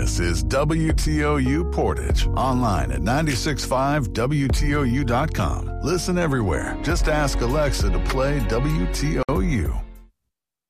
This is WTOU Portage, online at 96.5WTOU.com. Listen everywhere. Just ask Alexa to play WTOU.